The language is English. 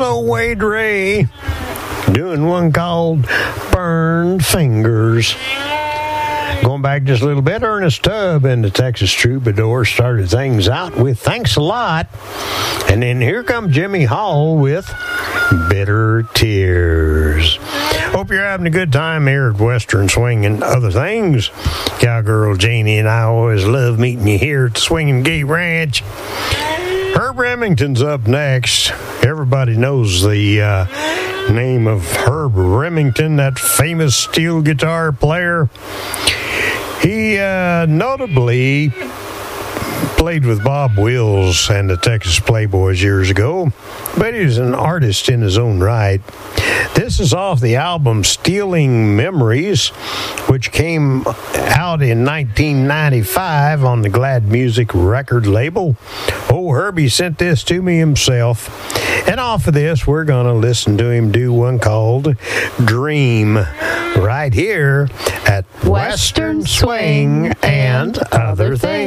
old Wade Ray doing one called Burned Fingers. Going back just a little bit, Ernest Tubb and the Texas Troubadours started things out with Thanks a Lot. And then here comes Jimmy Hall with Bitter Tears. Hope you're having a good time here at Western Swing and Other Things. Cowgirl Janie and I always love meeting you here at the Swinging Gate Ranch. Herb Remington's up next. Everybody knows the name of Herb Remington, that famous steel guitar player. He notably played with Bob Wills and the Texas Playboys years ago, but he's an artist in his own right. This is off the album Stealing Memories, which came out in 1995 on the Glad Music record label. Oh, Herbie sent this to me himself. And off of this, we're going to listen to him do one called Dream right here at Western Swing and Other Things.